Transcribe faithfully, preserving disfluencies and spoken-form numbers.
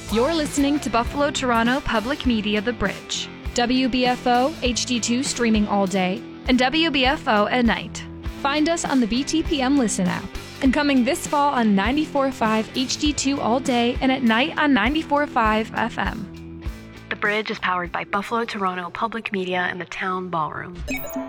You're listening to Buffalo Toronto Public Media The Bridge, W B F O H D two streaming all day, and W B F O at night. Find us on the B T P M Listen app. And coming this fall on ninety-four point five H D two all day and at night on ninety-four point five F M. The Bridge is powered by Buffalo Toronto Public Media and the Town Ballroom.